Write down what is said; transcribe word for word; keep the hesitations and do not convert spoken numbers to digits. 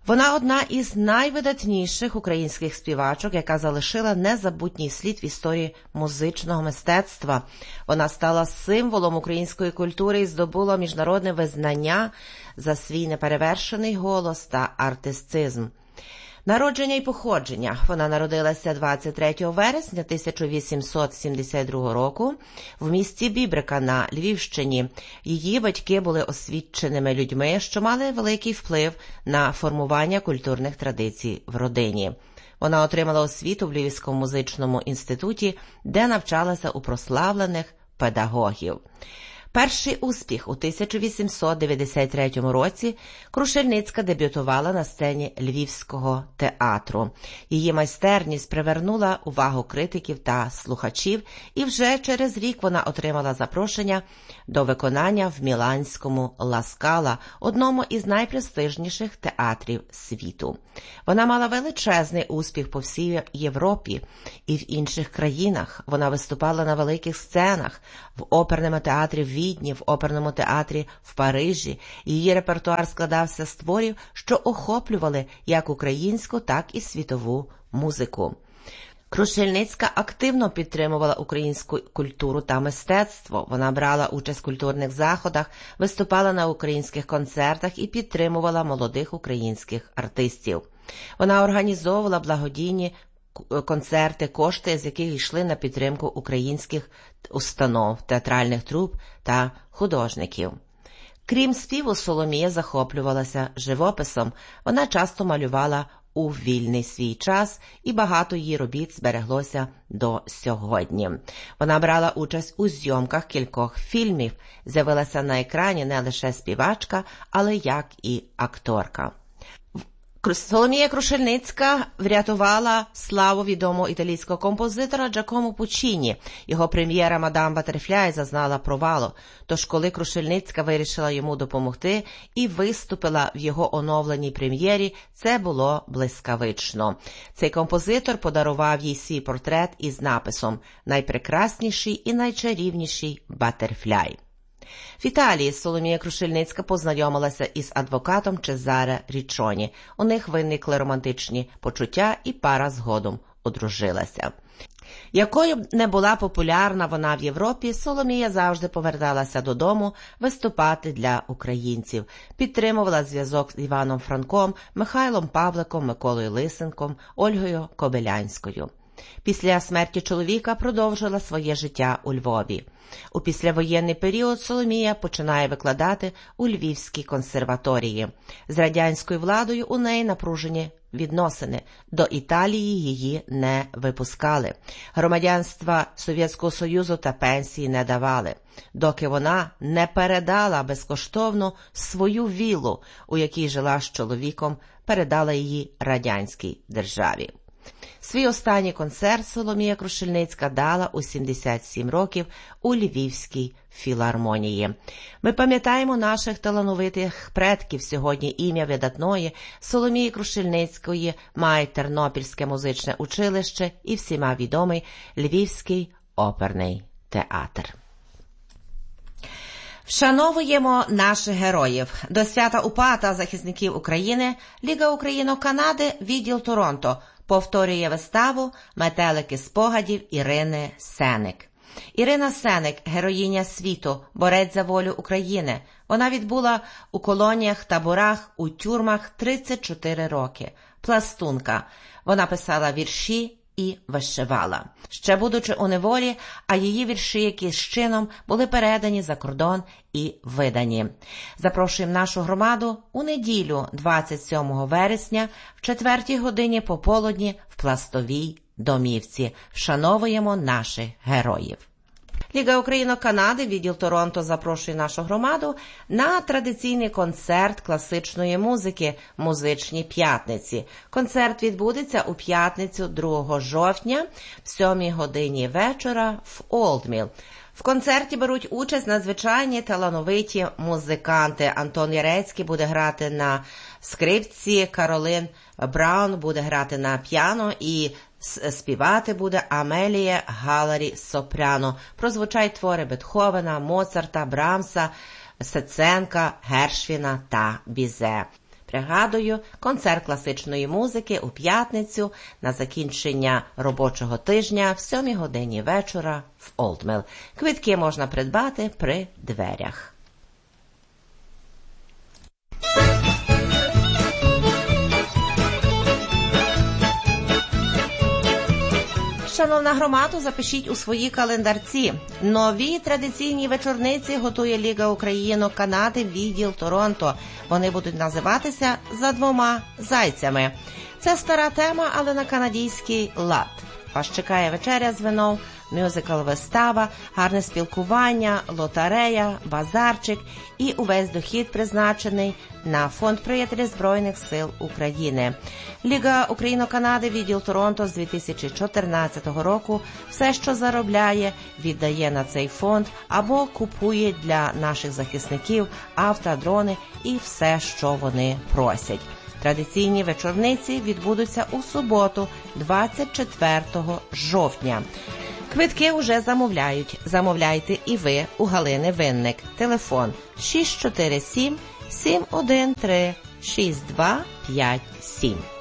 Вона одна із найвидатніших українських співачок, яка залишила незабутній слід в історії музичного мистецтва. Вона стала символом української культури і здобула міжнародне визнання за свій неперевершений голос та артистизм. Народження і походження. Вона народилася двадцять третього вересня тисяча вісімсот сімдесят другого року в місті Бібрика на Львівщині. Її батьки були освіченими людьми, що мали великий вплив на формування культурних традицій в родині. Вона отримала освіту в Львівському музичному інституті, де навчалася у прославлених педагогів. Перший успіх у тисяча вісімсот дев'яносто третьому році Крушельницька дебютувала на сцені Львівського театру. Її майстерність привернула увагу критиків та слухачів, і вже через рік вона отримала запрошення до виконання в Міланському Ла Скала, одному із найпрестижніших театрів світу. Вона мала величезний успіх по всій Європі і в інших країнах. Вона виступала на великих сценах, в оперному театрі в Відні, в оперному театрі в Парижі. Її репертуар складався з творів, що охоплювали як українську, так і світову музику. Крушельницька активно підтримувала українську культуру та мистецтво. Вона брала участь в культурних заходах, виступала на українських концертах і підтримувала молодих українських артистів. Вона організовувала благодійні концерти, кошти з яких йшли на підтримку українських установ, театральних труп та художників. Крім співу, Соломія захоплювалася живописом. Вона часто малювала у вільний свій час, і багато її робіт збереглося до сьогодні. Вона брала участь у зйомках кількох фільмів, з'явилася на екрані не лише співачка, але як і акторка. Соломія Крушельницька врятувала славу відомого італійського композитора Джакомо Пуччіні. Його прем'єра «Мадам Баттерфляй» зазнала провалу, тож коли Крушельницька вирішила йому допомогти і виступила в його оновленій прем'єрі, це було блискавично. Цей композитор подарував їй свій портрет із написом «Найпрекрасніший і найчарівніший Баттерфляй». В Італії Соломія Крушельницька познайомилася із адвокатом Чезаре Річчоні. У них виникли романтичні почуття, і пара згодом одружилася. Якою б не була популярна вона в Європі, Соломія завжди поверталася додому виступати для українців. Підтримувала зв'язок з Іваном Франком, Михайлом Павликом, Миколою Лисенком, Ольгою Кобилянською. Після смерті чоловіка продовжила своє життя у Львові. У післявоєнний період Соломія починає викладати у Львівській консерваторії. З радянською владою у неї напружені відносини. До Італії її не випускали. Громадянства Совєтського Союзу та пенсії не давали, доки вона не передала безкоштовно свою віллу, у якій жила з чоловіком, передала її радянській державі. Свій останній концерт Соломія Крушельницька дала у сімдесят сім років у Львівській філармонії. Ми пам'ятаємо наших талановитих предків. Сьогодні ім'я видатної Соломії Крушельницької має Тернопільське музичне училище і всіма відомий Львівський оперний театр. Вшановуємо наших героїв. До свята УПА та захисників України Ліга Україно-Канади, відділ Торонто, повторює виставу «Метелики спогадів» Ірини Сеник. Ірина Сеник – героїня світу, борець за волю України. Вона відбула у колоніях, таборах, у тюрмах тридцять чотири роки. Пластунка. Вона писала вірші і вишивала. Ще будучи у неволі, а її вірші якимсь чином були передані за кордон і видані. Запрошуємо нашу громаду у неділю двадцять сьомого вересня в четвертій годині пополудні в Пластовій домівці. Вшановуємо наших героїв. Ліга Україно-Канади, відділ Торонто, запрошує нашу громаду на традиційний концерт класичної музики «Музичні п'ятниці». Концерт відбудеться у п'ятницю другого жовтня в сьомій годині вечора в Олдміл. В концерті беруть участь надзвичайні талановиті музиканти. Антон Ярецький буде грати на скрипці, Каролин Браун буде грати на піано і співати буде Амелія Галарі сопрано. Прозвучать твори Бетховена, Моцарта, Брамса, Сеценка, Гершвіна та Бізе. Пригадую, концерт класичної музики у п'ятницю на закінчення робочого тижня в сьомій годині вечора в Олдміл. Квитки можна придбати при дверях. Шановна громаду, запишіть у свої календарці. Нові традиційні вечорниці готує Ліга Україно-Канади відділ Торонто. Вони будуть називатися «За двома зайцями». Це стара тема, але на канадійський лад. Вас чекає вечеря з вином, мюзикл-вистава, гарне спілкування, лотерея, базарчик і увесь дохід призначений на фонд «Приятелі Збройних сил України». Ліга Україно-Канади, відділ Торонто з дві тисячі чотирнадцятого року все, що заробляє, віддає на цей фонд або купує для наших захисників авто, дрони і все, що вони просять. Традиційні вечорниці відбудуться у суботу, двадцять четвертого жовтня. Квитки вже замовляють. Замовляйте і ви у Галини Винник. Телефон шість чотири сім сім один три шість два п'ять сім.